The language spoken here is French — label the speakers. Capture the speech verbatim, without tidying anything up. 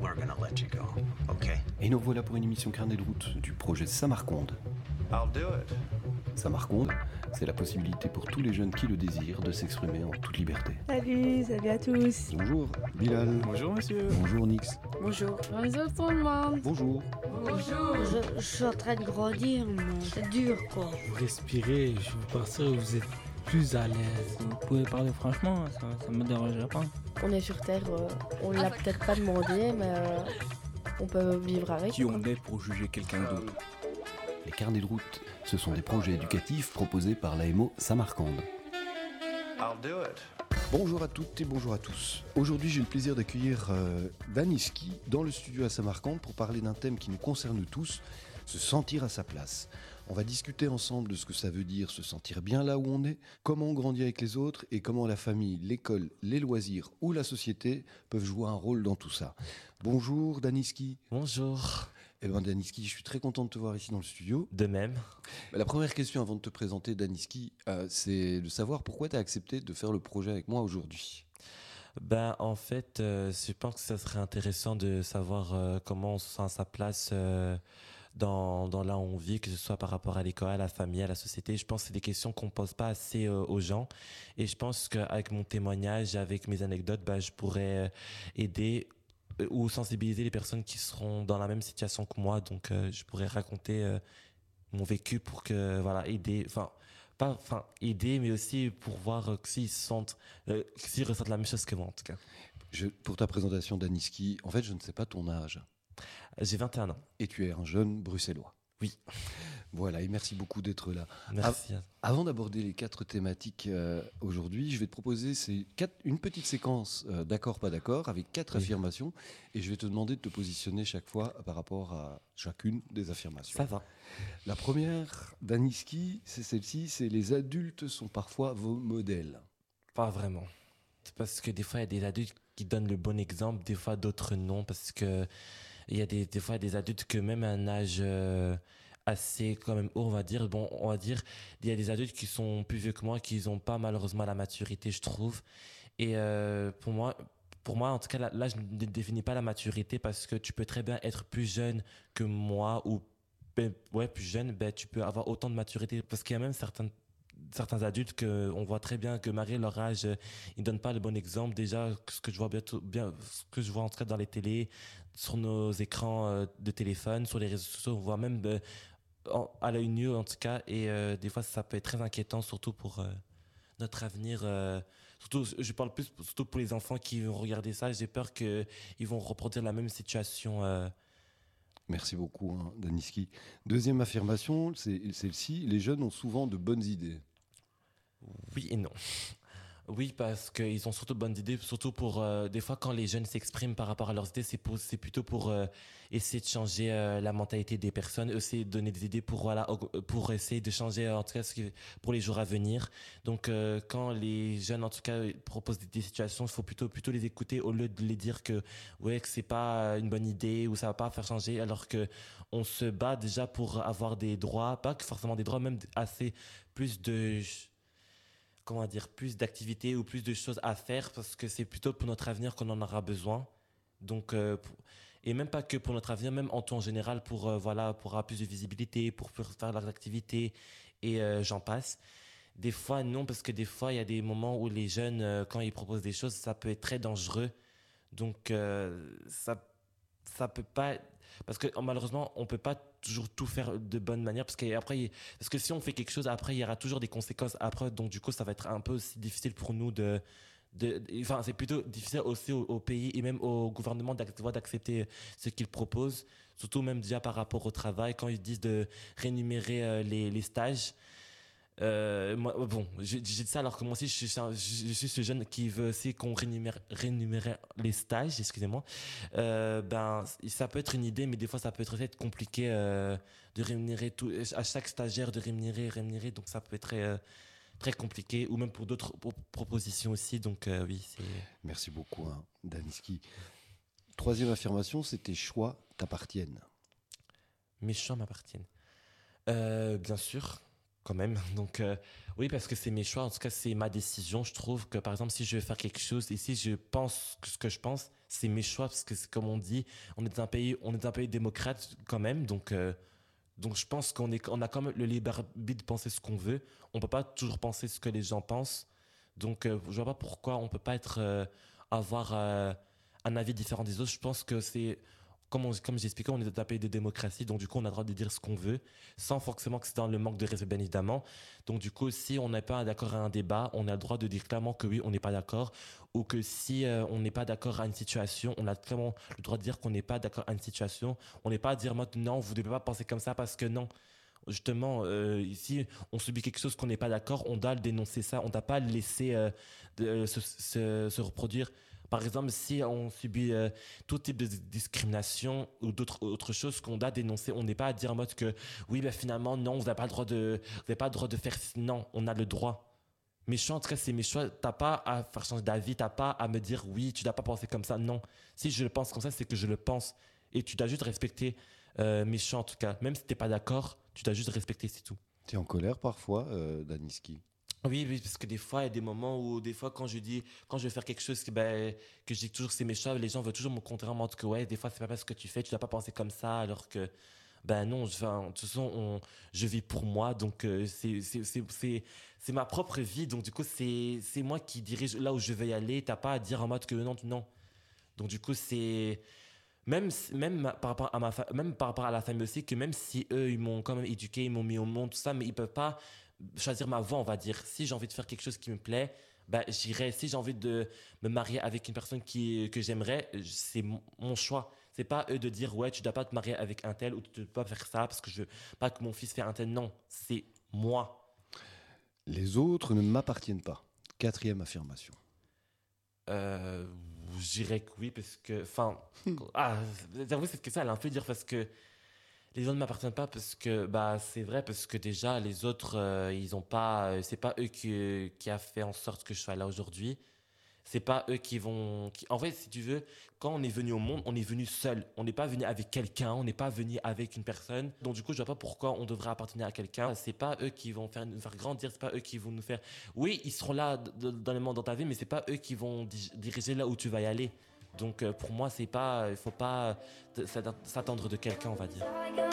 Speaker 1: we're gonna let you go, okay?
Speaker 2: Et nous voilà pour une émission carnet de route du projet Samarconde.
Speaker 1: I'll do it.
Speaker 2: Samarconde, c'est la possibilité pour tous les jeunes qui le désirent de s'exprimer en toute liberté.
Speaker 3: Salut, salut à tous.
Speaker 2: Bonjour Bilal.
Speaker 4: Bonjour monsieur.
Speaker 2: Bonjour Nix.
Speaker 5: Bonjour. Bonjour tout le monde.
Speaker 2: Bonjour.
Speaker 5: Bonjour.
Speaker 6: Je, je suis en train de grandir, mais c'est dur quoi.
Speaker 4: Vous respirez, je vous partir, vous êtes plus à l'aise. Vous pouvez parler franchement, ça, ça me dérangerait pas.
Speaker 3: On est sur Terre, euh, on l'a peut-être pas demandé, mais euh, on peut vivre avec.
Speaker 7: Qui on est pour juger quelqu'un d'autre?
Speaker 2: Les carnets de route, ce sont des projets éducatifs proposés par l'A M O Samarcande.
Speaker 1: I'll do it.
Speaker 2: Bonjour à toutes et bonjour à tous. Aujourd'hui, j'ai le plaisir d'accueillir euh, Daniski dans le studio à Samarcande pour parler d'un thème qui nous concerne tous, se sentir à sa place. On va discuter ensemble de ce que ça veut dire se sentir bien là où on est, comment on grandit avec les autres et comment la famille, l'école, les loisirs ou la société peuvent jouer un rôle dans tout ça. Bonjour Daniski.
Speaker 8: Bonjour.
Speaker 2: Eh bien Daniski, je suis très content de te voir ici dans le studio.
Speaker 8: De même.
Speaker 2: La première question avant de te présenter Daniski, euh, c'est de savoir pourquoi tu as accepté de faire le projet avec moi aujourd'hui.
Speaker 8: Ben, en fait, euh, je pense que ça serait intéressant de savoir euh, comment on se sent à sa place euh, dans, dans là où on vit, que ce soit par rapport à l'école, à la famille, à la société. Je pense que c'est des questions qu'on pose pas assez euh, aux gens. Et je pense qu'avec mon témoignage, avec mes anecdotes, ben, je pourrais euh, aider euh, ou sensibiliser les personnes qui seront dans la même situation que moi. Donc, euh, je pourrais raconter euh, mon vécu pour que, voilà, aider, enfin, pas, enfin, aider, mais aussi pour voir euh, s'ils se sentent, euh, s'ils ressentent la même chose que moi, en tout cas.
Speaker 2: Je, pour ta présentation Daniski, en fait, je ne sais pas ton âge.
Speaker 8: J'ai vingt et un ans.
Speaker 2: Et tu es un jeune bruxellois.
Speaker 8: Oui.
Speaker 2: Voilà, et merci beaucoup d'être là.
Speaker 8: Merci.
Speaker 2: Av- avant d'aborder les quatre thématiques euh, aujourd'hui, je vais te proposer ces quatre, une petite séquence euh, d'accord, pas d'accord, avec quatre
Speaker 8: Oui.
Speaker 2: affirmations, et je vais te demander de te positionner chaque fois par rapport à chacune des affirmations.
Speaker 8: Ça va.
Speaker 2: La première, Daniski, c'est celle-ci, c'est les adultes sont parfois vos modèles.
Speaker 8: Pas vraiment. C'est parce que des fois, il y a des adultes qui donnent le bon exemple, des fois d'autres non, parce que il y a des, des fois des adultes que même à un âge euh, assez quand même haut, on va dire, bon, on va dire, il y a des adultes qui sont plus vieux que moi, qui n'ont pas malheureusement la maturité, je trouve. Et euh, pour moi, pour moi, en tout cas, là, là, je ne définis pas la maturité parce que tu peux très bien être plus jeune que moi ou ben, ouais, plus jeune, ben, tu peux avoir autant de maturité parce qu'il y a même certaines certains adultes que on voit très bien que malgré leur âge euh, ils donnent pas le bon exemple. Déjà ce que je vois bientôt bien ce que je vois en tout cas dans les télés, sur nos écrans euh, de téléphone, sur les réseaux sociaux, on voit même euh, en, à l'œil nu en tout cas, et euh, des fois ça peut être très inquiétant, surtout pour euh, notre avenir, euh, surtout je parle plus surtout pour les enfants qui vont regarder ça. J'ai peur que ils vont reproduire la même situation. euh,
Speaker 2: Merci beaucoup, hein, Daniski. Deuxième affirmation, c'est celle-ci, les jeunes ont souvent de bonnes idées.
Speaker 8: Oui et non. Oui, parce qu'ils ont surtout de bonnes idées, surtout pour euh, des fois quand les jeunes s'expriment par rapport à leurs idées, c'est pour, c'est plutôt pour euh, essayer de changer euh, la mentalité des personnes, essayer de donner des idées pour voilà pour essayer de changer en tout cas ce qui, pour les jours à venir. Donc euh, quand les jeunes en tout cas proposent des, des situations, il faut plutôt plutôt les écouter au lieu de les dire que ouais que c'est pas une bonne idée ou ça va pas faire changer, alors que on se bat déjà pour avoir des droits, pas que forcément des droits, même assez plus de comment dire, plus d'activités ou plus de choses à faire parce que c'est plutôt pour notre avenir qu'on en aura besoin. Donc, euh, pour, et même pas que pour notre avenir, même en tout en général, pour, euh, voilà, pour avoir plus de visibilité, pour, pour faire leurs activités et euh, j'en passe. Des fois, non, parce que des fois, il y a des moments où les jeunes, euh, quand ils proposent des choses, ça peut être très dangereux. Donc, euh, ça ça peut pas, parce que malheureusement on peut pas toujours tout faire de bonne manière parce que après parce que si on fait quelque chose après il y aura toujours des conséquences après, donc du coup ça va être un peu aussi difficile pour nous de de enfin c'est plutôt difficile aussi au, au pays et même au gouvernement d'accepter ce qu'ils proposent, surtout même déjà par rapport au travail quand ils disent de rémunérer euh, les les stages. Euh, moi, bon, j'ai dit ça alors que moi aussi je suis, je suis ce jeune qui veut aussi qu'on rémunère, rémunère les stages, excusez-moi. Euh, ben, ça peut être une idée, mais des fois ça peut être très compliqué euh, de rémunérer tout, à chaque stagiaire de rémunérer, rémunérer, donc ça peut être très, euh, très compliqué, ou même pour d'autres pour propositions aussi. Donc euh, oui, c'est.
Speaker 2: Merci beaucoup, hein, Daniski. Troisième affirmation, c'est tes choix t'appartiennent.
Speaker 8: Mes choix m'appartiennent. Euh, bien sûr. quand même. Donc, euh, oui, parce que c'est mes choix. En tout cas, c'est ma décision. Je trouve que, par exemple, si je veux faire quelque chose et si je pense que ce que je pense, c'est mes choix. Parce que, c'est comme on dit, on est un pays, on est un pays démocrate quand même. Donc, euh, donc je pense qu'on est, on a quand même le libre arbitre de penser ce qu'on veut. On peut pas toujours penser ce que les gens pensent. Donc, euh, je vois pas pourquoi on peut pas être, euh, avoir euh, un avis différent des autres. Je pense que c'est... Comme, on, comme j'expliquais, on est un pays de démocratie, donc du coup, on a le droit de dire ce qu'on veut, sans forcément que c'est dans le manque de respect, bien évidemment. Donc du coup, si on n'est pas d'accord à un débat, on a le droit de dire clairement que oui, on n'est pas d'accord, ou que si euh, on n'est pas d'accord à une situation, on a clairement le droit de dire qu'on n'est pas d'accord à une situation. On n'est pas à dire maintenant, vous ne devez pas penser comme ça parce que non. Justement, euh, ici, on subit quelque chose qu'on n'est pas d'accord, on doit le dénoncer ça, on ne doit pas le laisser euh, de, se, se, se reproduire. Par exemple, si on subit euh, tout type de discrimination ou d'autres autres choses qu'on doit dénoncer, on n'est pas à dire en mode que oui, ben finalement, non, vous n'avez pas le droit de, vous n'avez pas le droit de faire. Non, on a le droit. Mes choix, en tout cas, c'est mes choix. T'as pas à faire changer d'avis, t'as pas à me dire oui, tu dois pas penser comme ça. Non, si je le pense comme ça, c'est que je le pense et tu dois juste respecter euh, mes choix en tout cas. Même si t'es pas d'accord, tu dois juste respecter, c'est tout.
Speaker 2: Tu es en colère parfois, euh, Daniski?
Speaker 8: Oui, oui, parce que des fois, il y a des moments où, des fois, quand je dis, quand je veux faire quelque chose, que, ben, que je dis toujours que c'est mes choix, les gens veulent toujours me contrer en mode que, ouais, des fois, c'est pas parce que tu fais, tu dois pas penser comme ça, alors que, ben non, je, enfin, de toute façon, on, je vis pour moi, donc euh, c'est, c'est, c'est, c'est, c'est ma propre vie, donc du coup, c'est, c'est moi qui dirige là où je veux y aller, t'as pas à dire en mode que non, non. Donc du coup, c'est... Même, même, par rapport à ma fa- même par rapport à la famille aussi, que même si eux, ils m'ont quand même éduqué, ils m'ont mis au monde, tout ça, mais ils peuvent pas choisir ma voie, on va dire. Si j'ai envie de faire quelque chose qui me plaît, ben, j'irai. Si j'ai envie de me marier avec une personne qui, que j'aimerais, c'est mon, mon choix. C'est pas eux de dire, ouais, tu dois pas te marier avec un tel ou tu dois pas faire ça parce que je veux pas que mon fils fasse un tel. Non, c'est moi.
Speaker 2: Les autres ne m'appartiennent pas. Quatrième affirmation.
Speaker 8: Euh, je dirais que oui, parce que, enfin, ah, j'avoue, cette question, elle est un peu dure parce que les autres ne m'appartiennent pas parce que, bah, c'est vrai, parce que déjà, les autres, euh, ils ont pas, euh, c'est pas eux qui, qui a fait en sorte que je sois là aujourd'hui. C'est pas eux qui vont, qui... En fait, si tu veux, quand on est venu au monde, on est venu seul. On n'est pas venu avec quelqu'un, on n'est pas venu avec une personne. Donc, du coup, je vois pas pourquoi on devrait appartenir à quelqu'un. C'est pas eux qui vont faire, nous faire grandir, c'est pas eux qui vont nous faire. Oui, ils seront là d- dans le monde, dans ta vie, mais c'est pas eux qui vont di- diriger là où tu vas y aller. Donc, euh, pour moi, c'est pas, il faut pas euh, s'attendre de quelqu'un, on va dire.